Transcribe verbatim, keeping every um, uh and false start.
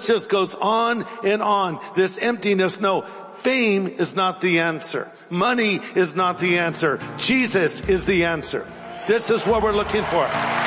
list just goes on and on. This emptiness, no. Fame is not the answer. Money is not the answer. Jesus is the answer. This is what we're looking for.